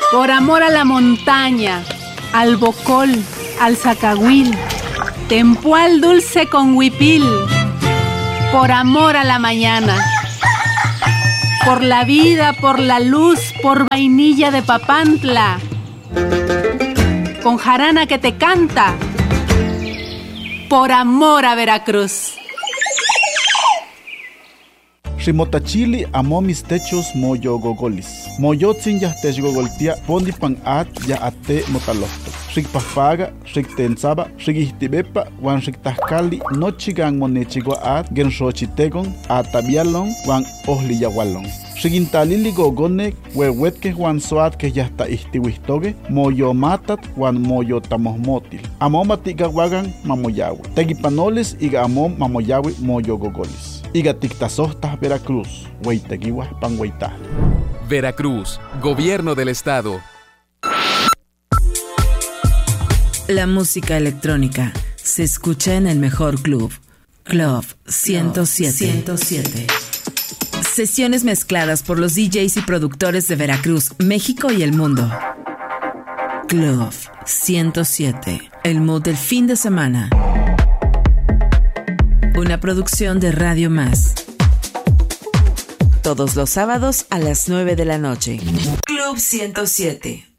Por amor a la montaña, al bocol, al zacahuil, tempual dulce con huipil. Por amor a la mañana, por la vida, por la luz, por vainilla de Papantla, con jarana que te canta, por amor a Veracruz. Ximotachili amo mis techos moyo gogolis. Moyotzin ya techgogoltia pondi pan at ya ate motalofto. Xikpafaga, xiktensaba, xikihtibepa, wan xiktahkali nochigan monechigua at gen xochitegon atabialon wan ohliyahualon. Xikintalili gogonek huehuetke wan soat que ya está istiwihtoge moyo matat wan moyo tamohmotil. Amo matigawagan mamoyawe. Tegipanoles iga amo mamoyawe moyo gogolis. Iga tiktasohtas Veracruz, hueyteguiwas panhueytah. Veracruz, Gobierno del Estado. La música electrónica se escucha en el mejor club. Club 107. Sesiones mezcladas por los DJs y productores de Veracruz, México y el mundo. Club 107. El mood del fin de semana. Una producción de Radio Más. Todos los sábados a las 9 de la noche. Club 107.